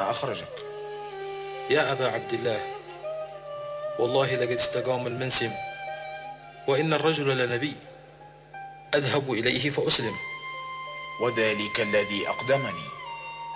ما أخرجك؟ يا أبا عبد الله، والله لقد استقام المنسم، وإن الرجل لنبي، أذهب إليه فأسلم. وذلك الذي أقدمني.